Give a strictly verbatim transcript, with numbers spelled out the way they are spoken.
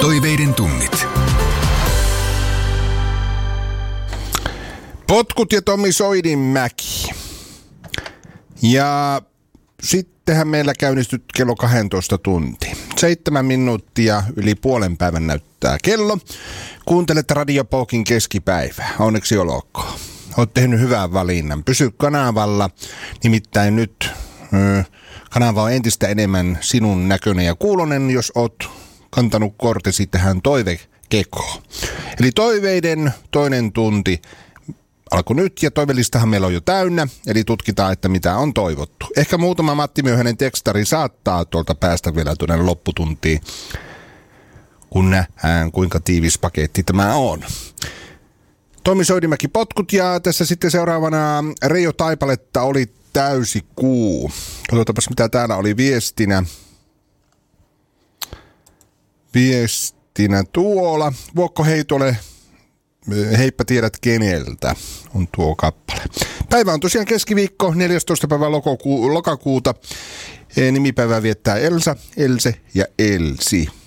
Toiveiden tunnit. Potkut ja Tommi Soidinmäki. Ja sittenhän meillä käynnistyt kello kaksitoista tunti. Seitsemän minuuttia yli puolen päivän näyttää kello. Kuuntelet Radio Pokin keskipäivää. Onneksi olkoon. Oot tehnyt hyvän valinnan. Pysy kanavalla. Nimittäin nyt ö, kanava on entistä enemmän sinun näköinen ja kuulonen, jos oot kantanut kortesi tähän toivekekoon. Eli toiveiden toinen tunti alkoi nyt ja toivelistahan meillä on jo täynnä, eli tutkitaan, että mitä on toivottu. Ehkä muutama Matti Myöhänen tekstari saattaa tuolta päästä vielä tuonne lopputuntiin, kun nähdään kuinka tiivis paketti tämä on. Tommi Soidinmäki potkut ja tässä sitten seuraavana Reijo Taipaletta oli täysi kuu. Katsotaanpas mitä täällä oli viestinä. Viestinä tuolla. Vuokko Heitolle. Heippa tiedät keneltä on tuo kappale. Päivä on tosiaan keskiviikko, neljästoista päivä lokakuuta. Nimipäivää viettää Elsa, Else ja Elsi.